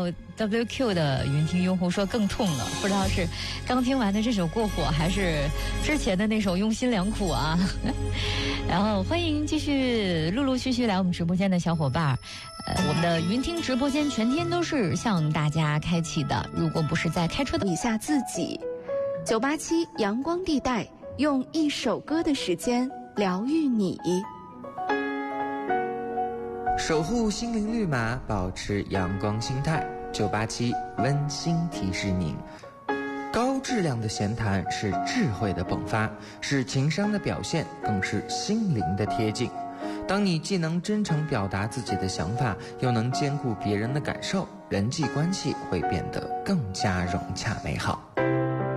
WQ 的云听用户说更痛了，不知道是刚听完的这首过火，还是之前的那首用心良苦啊。然后欢迎继续陆陆续续来我们直播间的小伙伴，我们的云听直播间全天都是向大家开启的，如果不是在开车的一下自己。987阳光地带，用一首歌的时间疗愈你。 守护心灵绿码，保持阳光心态。987温馨提示您：高质量的闲谈是智慧的迸发，是情商的表现，更是心灵的贴近。当你既能真诚表达自己的想法，又能兼顾别人的感受，人际关系会变得更加融洽美好。